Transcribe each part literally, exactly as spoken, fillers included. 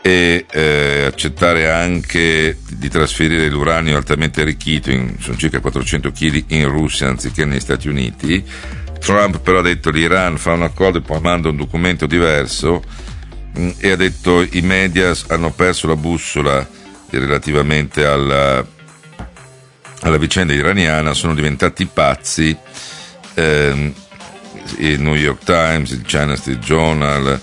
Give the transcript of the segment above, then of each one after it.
e eh, accettare anche di trasferire l'uranio altamente arricchito, in, sono circa quattrocento chili, in Russia anziché negli Stati Uniti. Trump però ha detto l'Iran fa un accordo e poi manda un documento diverso, mh, e ha detto i media hanno perso la bussola relativamente alla, alla vicenda iraniana, sono diventati pazzi. ehm, il New York Times, il China Street Journal,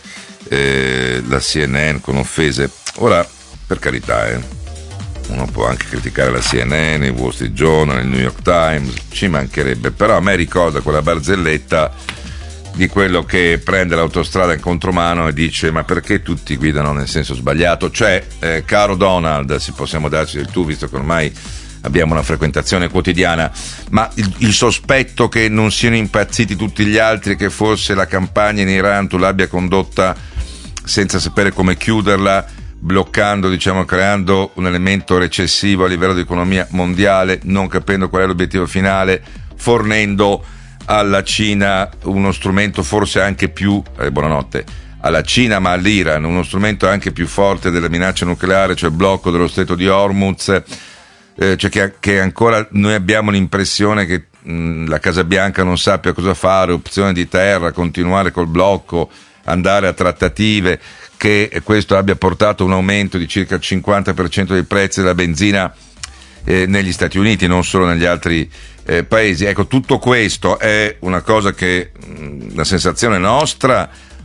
eh, la C N N con offese. Ora, per carità, eh, uno può anche criticare la C N N, il Wall Street Journal, il New York Times, ci mancherebbe, però a me ricorda quella barzelletta di quello che prende l'autostrada in contromano e dice ma perché tutti guidano nel senso sbagliato, cioè eh, caro Donald, se possiamo darci del tu visto che ormai abbiamo una frequentazione quotidiana, ma il, il sospetto che non siano impazziti tutti gli altri, che forse la campagna in Iran tu l'abbia condotta senza sapere come chiuderla, bloccando, diciamo, creando un elemento recessivo a livello di economia mondiale, non capendo qual è l'obiettivo finale, fornendo alla Cina uno strumento forse anche più, eh, buonanotte, alla Cina ma all'Iran, uno strumento anche più forte della minaccia nucleare, cioè il blocco dello stretto di Hormuz. Eh, cioè che, che ancora noi abbiamo l'impressione che mh, la Casa Bianca non sappia cosa fare, opzione di terra, continuare col blocco, andare a trattative, che questo abbia portato un aumento di circa il cinquanta per cento dei prezzi della benzina eh, negli Stati Uniti, non solo negli altri eh, paesi. Ecco, tutto questo è una cosa che mh, la sensazione nostra,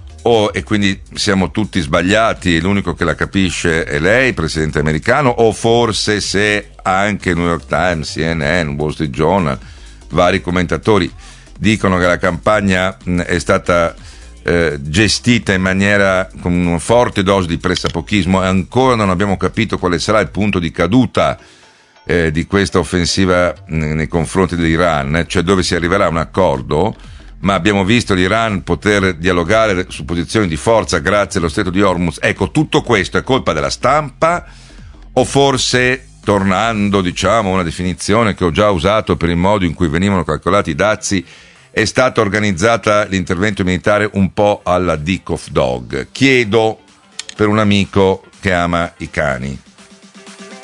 o e quindi siamo tutti sbagliati e l'unico che la capisce è lei, presidente americano, o forse se anche New York Times, C N N, Wall Street Journal, vari commentatori dicono che la campagna mh, è stata eh, gestita in maniera con una forte dose di pressapochismo e ancora non abbiamo capito quale sarà il punto di caduta eh, di questa offensiva mh, nei confronti dell'Iran, cioè dove si arriverà a un accordo. Ma abbiamo visto l'Iran poter dialogare su posizioni di forza grazie allo stretto di Hormuz. Ecco, tutto questo è colpa della stampa o forse, tornando diciamo a una definizione che ho già usato per il modo in cui venivano calcolati i dazi, è stata organizzata l'intervento militare un po' alla Dick of Dog? Chiedo per un amico che ama i cani.